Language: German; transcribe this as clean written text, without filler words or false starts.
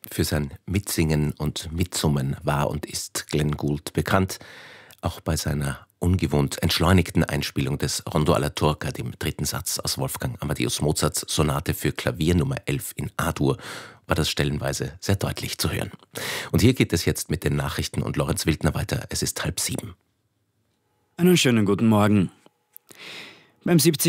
Für sein Mitsingen und Mitsummen war und ist Glenn Gould bekannt, auch bei seiner ungewohnt entschleunigten Einspielung des Rondo alla Turca, dem dritten Satz aus Wolfgang Amadeus Mozarts Sonate für Klavier Nummer 11 in A-Dur, war das stellenweise sehr deutlich zu hören. Und hier geht es jetzt mit den Nachrichten und Lorenz Wildner weiter. Es ist 6:30. Einen schönen guten Morgen. Beim 70